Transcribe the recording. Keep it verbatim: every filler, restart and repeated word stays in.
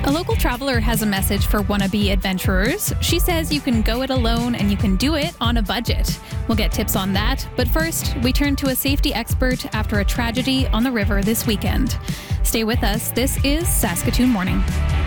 A local traveler has a message for wannabe adventurers. She says you can go it alone and you can do it on a budget. We'll get tips on that, but first, we turn to a safety expert after a tragedy on the river this weekend. Stay with us. This is Saskatoon Morning.